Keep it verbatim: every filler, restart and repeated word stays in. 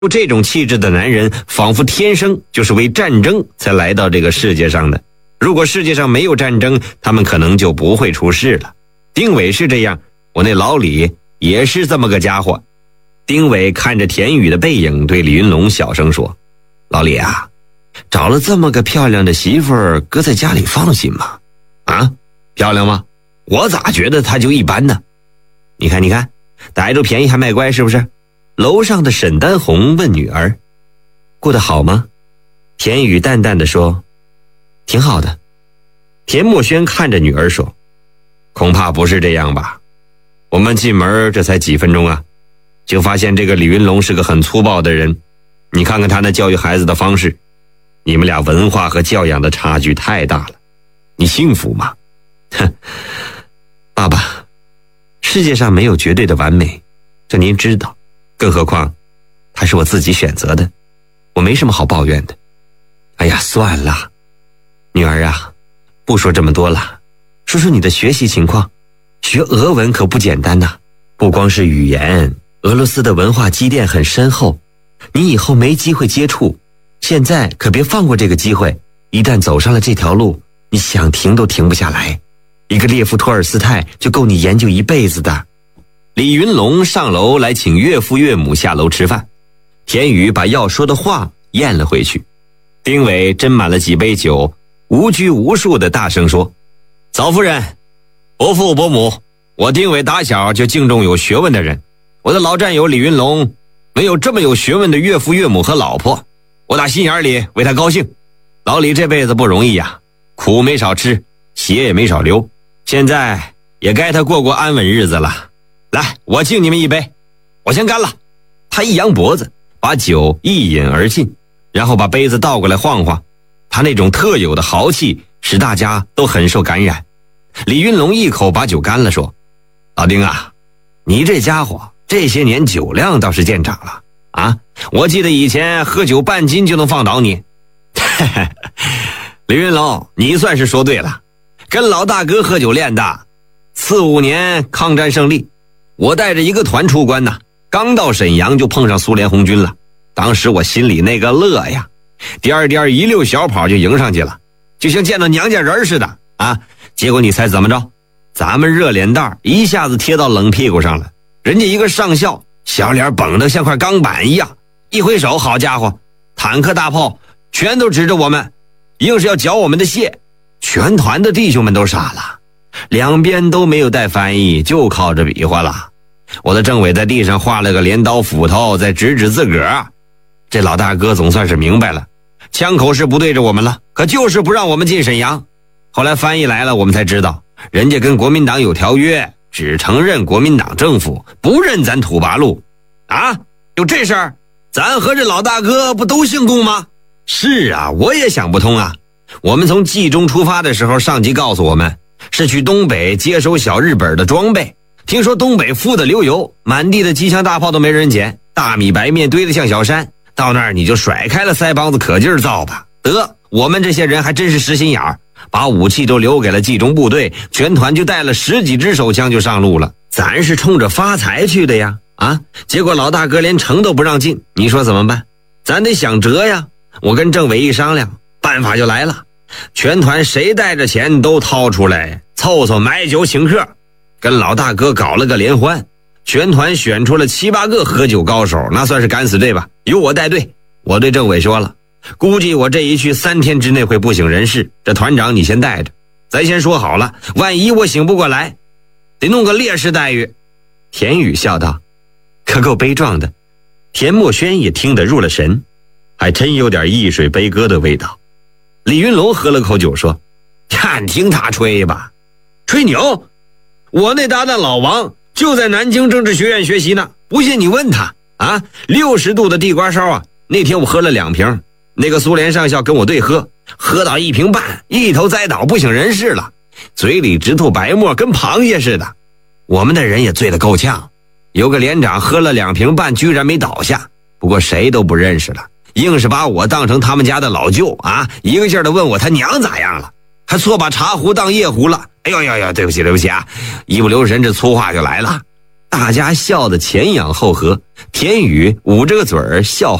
就这种气质的男人，仿佛天生就是为战争才来到这个世界上的。如果世界上没有战争，他们可能就不会出事了。丁伟是这样，我那老李也是这么个家伙。丁伟看着田雨的背影，对李云龙小声说：“老李啊，找了这么个漂亮的媳妇儿，搁在家里放心吗？啊，漂亮吗？我咋觉得她就一般呢？你看，你看，逮住便宜还卖乖，是不是？”楼上的沈丹红问女儿：“过得好吗？”田雨淡淡的说：“挺好的。”田墨轩看着女儿说：“恐怕不是这样吧？我们进门这才几分钟啊，就发现这个李云龙是个很粗暴的人。你看看他那教育孩子的方式，你们俩文化和教养的差距太大了，你幸福吗？”哼，爸爸，世界上没有绝对的完美，这您知道。更何况他是我自己选择的，我没什么好抱怨的。哎呀，算了，女儿啊，不说这么多了，说说你的学习情况。学俄文可不简单呐，不光是语言，俄罗斯的文化积淀很深厚，你以后没机会接触，现在可别放过这个机会。一旦走上了这条路，你想停都停不下来。一个列夫托尔斯泰就够你研究一辈子的。李云龙上楼来请岳父岳母下楼吃饭，田雨把要说的话咽了回去。丁伟斟满了几杯酒，无拘无束地大声说：“嫂夫人，伯父伯母，我丁伟打小就敬重有学问的人，我的老战友李云龙没有这么有学问的岳父岳母和老婆，我打心眼里为他高兴。老李这辈子不容易呀，苦没少吃，血也没少流，现在也该他过过安稳日子了。来，我敬你们一杯，我先干了。”他一扬脖子，把酒一饮而尽，然后把杯子倒过来晃晃，他那种特有的豪气使大家都很受感染。李云龙一口把酒干了，说：“老丁啊，你这家伙这些年酒量倒是见长了啊！我记得以前喝酒半斤就能放倒你。”李云龙，你算是说对了，跟老大哥喝酒练的。四五年抗战胜利，我带着一个团出关呐，刚到沈阳就碰上苏联红军了。当时我心里那个乐呀，颠颠一溜小跑就迎上去了，就像见到娘家人似的啊！结果你猜怎么着？咱们热脸蛋一下子贴到冷屁股上了。人家一个上校，小脸绷得像块钢板一样，一挥手，好家伙，坦克大炮全都指着我们，硬是要缴我们的械。全团的弟兄们都傻了，两边都没有带翻译，就靠着比划了。我的政委在地上画了个镰刀斧头，再指指自个儿。这老大哥总算是明白了，枪口是不对着我们了，可就是不让我们进沈阳。后来翻译来了，我们才知道，人家跟国民党有条约，只承认国民党政府，不认咱土八路。啊，有这事儿？咱和这老大哥不都姓龚吗？是啊，我也想不通啊。我们从冀中出发的时候，上级告诉我们是去东北接收小日本的装备。听说东北富得流油，满地的机枪大炮都没人捡，大米白面堆得像小山，到那儿你就甩开了腮帮子可劲儿造吧。得，我们这些人还真是实心眼儿，把武器都留给了冀中部队，全团就带了十几支手枪就上路了。咱是冲着发财去的呀，啊！结果老大哥连城都不让进，你说怎么办？咱得想辙呀。我跟政委一商量，办法就来了，全团谁带着钱都掏出来，凑凑买酒请客，跟老大哥搞了个联欢。全团选出了七八个喝酒高手，那算是敢死队吧，由我带队。我对政委说了，估计我这一去三天之内会不省人事，这团长你先带着，咱先说好了，万一我醒不过来，得弄个烈士待遇。田雨笑道：“可够悲壮的。”田墨轩也听得入了神，还真有点易水悲歌的味道。李云龙喝了口酒说：“看听他吹吧，吹牛！我那搭档老王就在南京政治学院学习呢，不信你问他啊。六十度的地瓜烧啊，那天我喝了两瓶，那个苏联上校跟我对喝，喝到一瓶半，一头栽倒不省人事了，嘴里直吐白沫，跟螃蟹似的。我们的人也醉得够呛，有个连长喝了两瓶半，居然没倒下，不过谁都不认识了，硬是把我当成他们家的老舅啊，一个劲儿的问我他娘咋样了，还错把茶壶当夜壶了。哎呦呦呦，对不起对不起啊，一不留神这粗话就来了。 大家笑得前仰后合，田宇捂着个嘴儿笑